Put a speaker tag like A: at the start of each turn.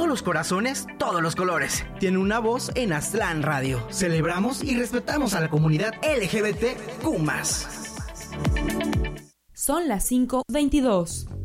A: todos los corazones, todos los colores. Tiene una voz en Aztlán Radio. Celebramos y respetamos a la comunidad LGBTQ+.
B: Son las 5:22.